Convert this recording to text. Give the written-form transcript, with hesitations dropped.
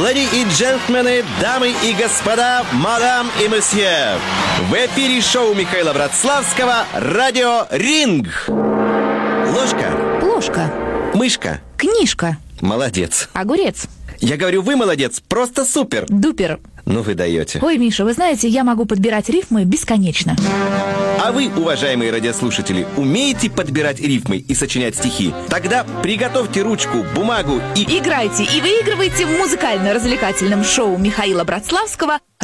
Леди и джентльмены, дамы и господа, мадам и месье, в эфире шоу Михаила Братславского «Радио Ринг». Ложка. Ложка. Мышка. Книжка. Молодец. Огурец. Я говорю, вы молодец, просто супер. Дупер. Ну вы даете. Ой, Миша, вы знаете, я могу подбирать рифмы бесконечно. А вы, уважаемые радиослушатели, умеете подбирать рифмы и сочинять стихи? Тогда приготовьте ручку, бумагу и... Играйте и выигрывайте в музыкально-развлекательном шоу Михаила Братславского